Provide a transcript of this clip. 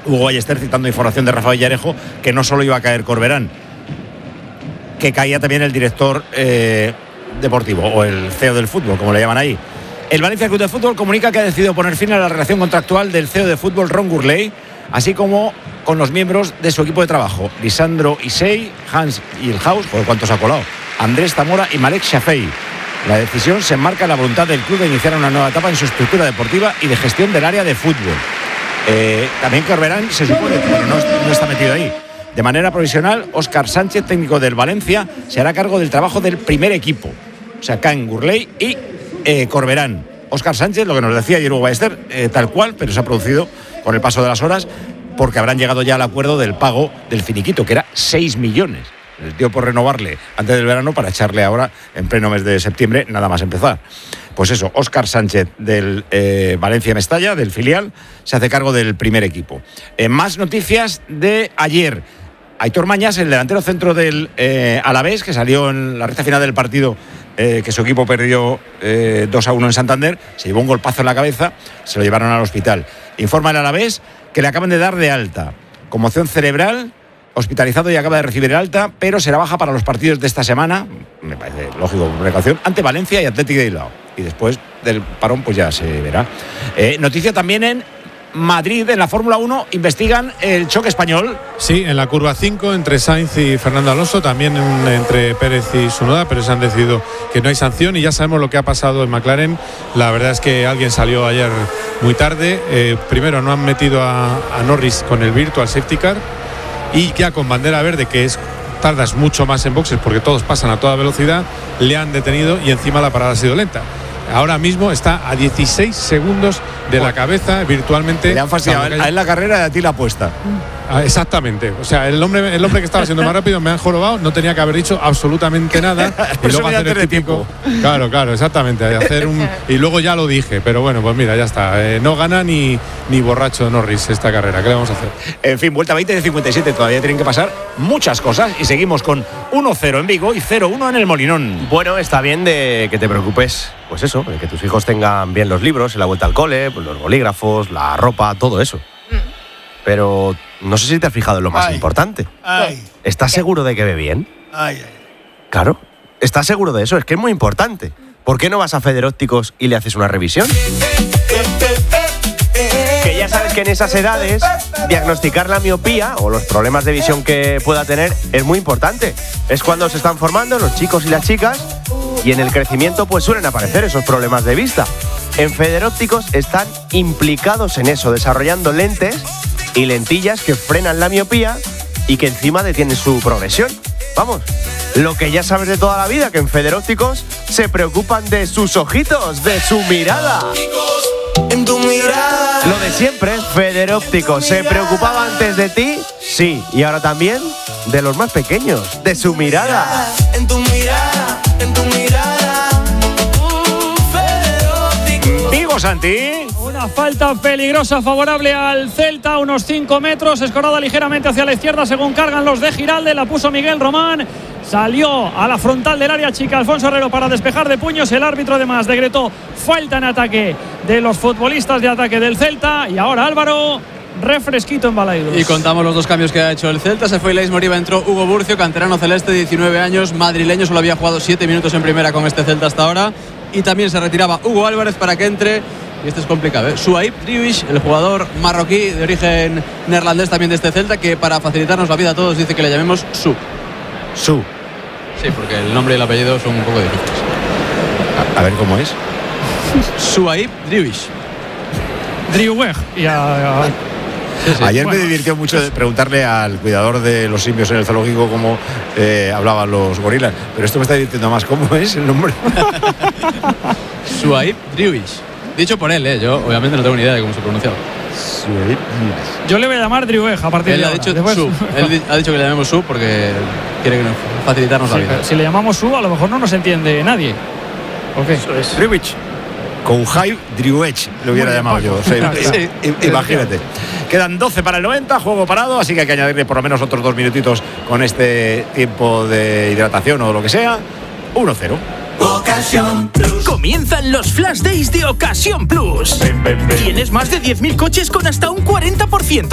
Hugo Ballester citando información de Rafa Villarejo, que no solo iba a caer Corberán, que caía también el director deportivo, o el CEO del fútbol, como le llaman ahí. El Valencia Club de Fútbol comunica que ha decidido poner fin a la relación contractual del CEO de fútbol, Ron Gurley, así como con los miembros de su equipo de trabajo, Lisandro Isei, Hans Ilhaus, por cuántos ha colado, Andrés Zamora y Malek Shafei. La decisión se enmarca en la voluntad del club de iniciar una nueva etapa en su estructura deportiva y de gestión del área de fútbol. También Corberán se supone, pero no está metido ahí. De manera provisional, Óscar Sánchez, técnico del Valencia, se hará cargo del trabajo del primer equipo. O sea, caen Gurley y Corberán. Óscar Sánchez, lo que nos decía ayer Hugo Ballester, tal cual, pero se ha producido con el paso de las horas, porque habrán llegado ya al acuerdo del pago del finiquito, que era 6 millones. El tío por renovarle antes del verano para echarle ahora, en pleno mes de septiembre, nada más empezar. Pues eso, Óscar Sánchez del Valencia Mestalla, del filial, se hace cargo del primer equipo. Más noticias de ayer. Aitor Mañas, el delantero centro del Alavés, que salió en la recta final del partido, que su equipo perdió 2-1 en Santander, se llevó un golpazo en la cabeza, se lo llevaron al hospital. Informa el Alavés que le acaban de dar de alta. Conmoción cerebral, hospitalizado y acaba de recibir el alta, pero será baja para los partidos de esta semana, me parece lógico, por precaución, ante Valencia y Athletic de Bilbao. Y después del parón pues ya se verá. Noticia también en Madrid, en la Fórmula 1, investigan el choque español. Sí, en la curva 5 entre Sainz y Fernando Alonso, también entre Pérez y Tsunoda, pero se han decidido que no hay sanción y ya sabemos lo que ha pasado en McLaren. La verdad es que alguien salió ayer muy tarde. Primero no han metido a Norris con el virtual safety car y ya con bandera verde, que tardas mucho más en boxes porque todos pasan a toda velocidad, le han detenido y encima la parada ha sido lenta. Ahora mismo está a 16 segundos de la cabeza virtualmente. Le han fastidiado a él la carrera y a ti la apuesta. Exactamente. O sea, el hombre que estaba siendo más rápido me han jorobado, no tenía que haber dicho absolutamente nada. Y luego hacer el típico. Claro, exactamente. Y luego ya lo dije, pero bueno, pues mira, ya está. No gana ni borracho Norris esta carrera. ¿Qué le vamos a hacer? En fin, vuelta 20 de 57. Todavía tienen que pasar muchas cosas y seguimos con 1-0 en Vigo y 0-1 en el Molinón. Bueno, está bien de que te preocupes, pues eso, de que tus hijos tengan bien los libros en la vuelta al cole, pues los bolígrafos, la ropa, todo eso. Pero no sé si te has fijado en lo más importante. ¿Estás seguro de que ve bien? Claro, ¿estás seguro de eso? Es que es muy importante. ¿Por qué no vas a Federópticos y le haces una revisión? Que ya sabes que en esas edades diagnosticar la miopía o los problemas de visión que pueda tener es muy importante. Es cuando se están formando los chicos y las chicas y en el crecimiento pues suelen aparecer esos problemas de vista. En Federópticos están implicados en eso, desarrollando lentes y lentillas que frenan la miopía y que encima detienen su progresión. Vamos, lo que ya sabes de toda la vida, que en Federópticos se preocupan de sus ojitos, de su mirada. En tu mirada. Lo de siempre, Federópticos. ¿Se preocupaba antes de ti? Sí. Y ahora también de los más pequeños, de su mirada. En tu mirada, en tu mirada. Federópticos. Vigo, Santi. Una falta peligrosa favorable al Celta, unos 5 metros, escorada ligeramente hacia la izquierda según cargan los de Giralde, la puso Miguel Román, salió a la frontal del área chica Alfonso Herrero para despejar de puños, el árbitro además decretó falta en ataque de los futbolistas de ataque del Celta y ahora Álvaro, refresquito en Balaidos. Y contamos los dos cambios que ha hecho el Celta. Se fue Leis Moriba, entró Hugo Burcio, canterano celeste, 19 años, madrileño, solo había jugado 7 minutos en primera con este Celta hasta ahora. Y también se retiraba Hugo Álvarez para que entre, y este es complicado, ¿eh? Souaib Driouich, el jugador marroquí de origen neerlandés también de este Celta, que para facilitarnos la vida a todos dice que le llamemos Su. Sí, porque el nombre y el apellido son un poco difíciles. A ver cómo es. Souaib Driouich. Driouech. Sí. Ayer me divirtió mucho preguntarle al cuidador de los simios en el zoológico cómo hablaban los gorilas, pero esto me está divirtiendo más. ¿Cómo es el nombre? Souaib Driouich. Dicho por él, yo obviamente no tengo ni idea de cómo se pronunciaba. Yo le voy a llamar Driouech a partir de ahora. Él ha dicho que le llamemos Su porque quiere que facilitarnos la vida. Si le llamamos Su, a lo mejor no nos entiende nadie. ¿O qué? Eso es. Driouich. Souaib Driouech lo hubiera llamado yo. O sea, sí, imagínate. Quedan 12 para el 90, juego parado, así que hay que añadirle por lo menos otros 2 minutitos con este tiempo de hidratación o lo que sea. 1-0. Ocasión Plus. Comienzan los Flash Days de Ocasión Plus. Tienes más de 10.000 coches con hasta un 40%